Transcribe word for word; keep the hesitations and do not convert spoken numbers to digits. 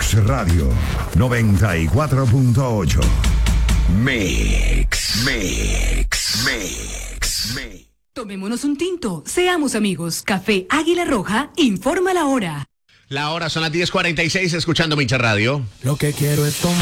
Mix Radio noventa y cuatro punto ocho. Mix, Mix, Mix, Mix. Tomémonos un tinto, seamos amigos. Café Águila Roja informa la hora. La hora son las diez cuarenta y seis, escuchando Mix Radio. Lo que quiero es tomar.